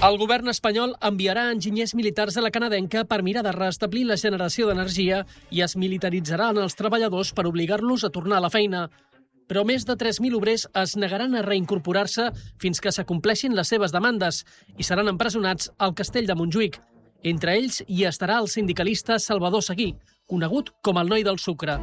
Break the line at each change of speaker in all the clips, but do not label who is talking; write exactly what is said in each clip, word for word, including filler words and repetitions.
El govern espanyol enviarà enginyers militars a la canadenca per mirar de restablir la generació d'energia i es militaritzaran els treballadors per obligar-los a tornar a la feina. Però més de tres mil obrers es negaran a reincorporar-se fins que s'acompleixin les seves demandes i seran empresonats al castell de Montjuïc. Entre ells hi estarà el sindicalista Salvador Seguí, conegut com el noi del sucre.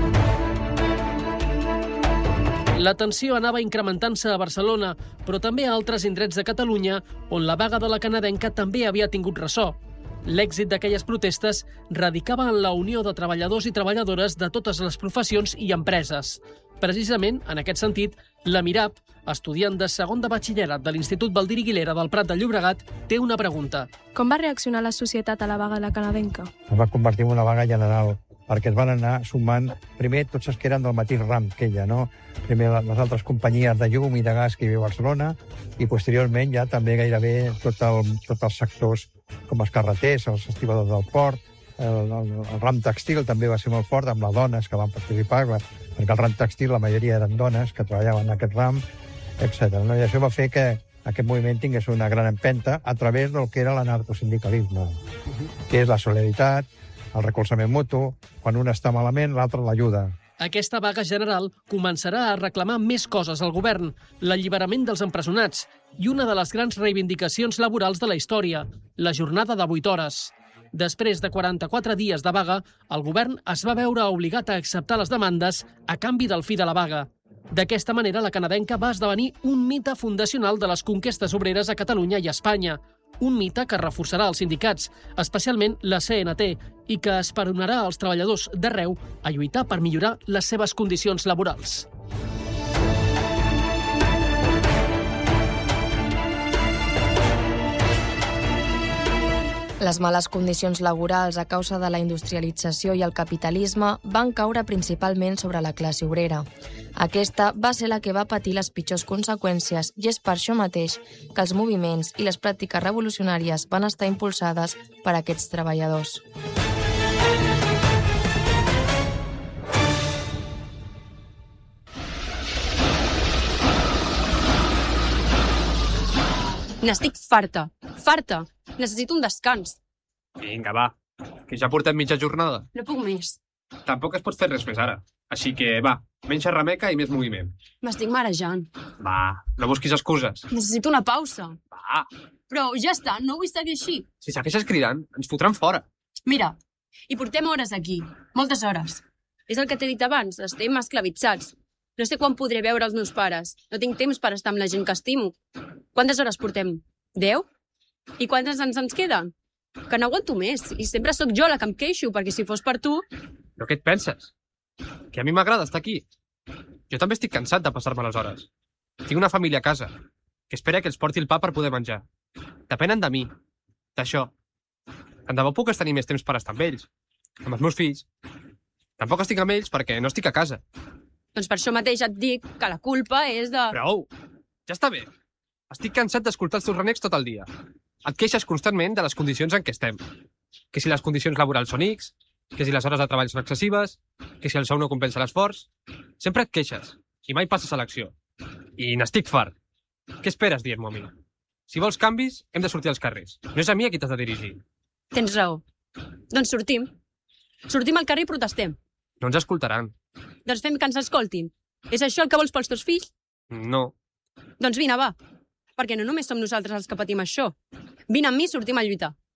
La tensió anava incrementant-se a Barcelona, però també a altres indrets de Catalunya, on la vaga de la canadenca també havia tingut ressò. L'èxit d'aquelles protestes radicava en la unió de treballadors i treballadores de totes les professions i empreses. Precisament, en aquest sentit, la Mirab, estudiant de segon de batxillerat de l'Institut Baldiri Guilera del Prat de Llobregat, té una pregunta.
Com va reaccionar la societat a la vaga de la canadenca?
Es va convertir en una vaga general, perquè es van anar sumant, primer, tots els que eren del mateix ram que ella, no? Primer les altres companyies de llum i de gas que hi havia a Barcelona, i posteriorment ja també gairebé tot el, tots els sectors com els carreters, els estibadors del port, el, el, el ram textil també va ser molt fort, amb les dones que van participar, perquè el ram textil la majoria eren dones que treballaven en aquest ram, etcètera. No? I això va fer que aquest moviment tingués una gran empenta a través del que era l'anarcosindicalisme, que és la solidaritat, el recolzament mutu, quan un està malament, l'altre l'ajuda.
Aquesta vaga general començarà a reclamar més coses al govern, l'alliberament dels empresonats i una de les grans reivindicacions laborals de la història, la jornada de vuit hores. Després de quaranta-quatre dies de vaga, el govern es va veure obligat a acceptar les demandes a canvi del fi de la vaga. D'aquesta manera, la canadenca va esdevenir un mite fundacional de les conquestes obreres a Catalunya i a Espanya. Un mite que reforçarà els sindicats, especialment la C N T, i que esperonarà els treballadors d'arreu a lluitar per millorar les seves condicions laborals.
Les males condicions laborals a causa de la industrialització i el capitalisme van caure principalment sobre la classe obrera. Aquesta va ser la que va patir les pitjors conseqüències i és per això mateix que els moviments i les pràctiques revolucionàries van estar impulsades per aquests treballadors.
N'estic farta, farta. Necessito un descans.
Vinga, va, que ja portem mitja jornada.
No puc més.
Tampoc es pot fer res més ara. Així que, va, menys xerrameca i més moviment.
M'estic marejant.
Va, no busquis excuses.
Necessito una pausa.
Va.
Però ja està, no vull seguir així.
Si segueixes cridant, ens fotran fora.
Mira, hi portem hores aquí, moltes hores. És el que t'he dit abans, estem esclavitzats. No sé quan podré veure els meus pares. No tinc temps per estar amb la gent que estimo. Quantes hores portem? Deu? I quantes ens ens queden? Que no aguanto més. I sempre sóc jo la que em queixo, perquè si fos per tu...
Però què et penses? Que a mi m'agrada estar aquí. Jo també estic cansat de passar-me les hores. Tinc una família a casa, que espera que els porti el pa per poder menjar. Depenen de mi, d'això. Tant de bo puc tenir més temps per estar amb ells, amb els meus fills. Tampoc estic amb ells perquè no estic a casa.
Doncs per això mateix et dic que la culpa és de...
Prou! Ja està bé. Estic cansat d'escoltar els teus renecs tot el dia. Et queixes constantment de les condicions en què estem. Que si les condicions laborals són X, que si les hores de treball són excessives, que si el sou no compensa l'esforç... Sempre et queixes, i mai passes a l'acció. I n'estic fart. Què esperes, dient-m'ho a mi? Si vols canvis, hem de sortir als carrers. No és a mi a qui t'has de dirigir.
Tens raó. Doncs sortim. Sortim al carrer i protestem.
No ens escoltaran.
Doncs fem que ens escoltin. És això el que vols pels teus fills?
No.
Doncs vine, va. Perquè no només som nosaltres els que patim això. Vine amb mi i sortim a lluitar.